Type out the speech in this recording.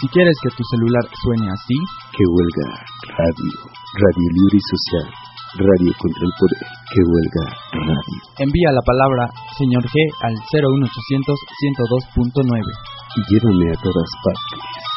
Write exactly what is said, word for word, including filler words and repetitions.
Si quieres que tu celular suene así, que huelga radio, Radio Libre y Social, radio contra el poder, que huelga radio. Envía la palabra Señor G al cero uno ochocientos ciento dos punto nueve y llévame a todas partes.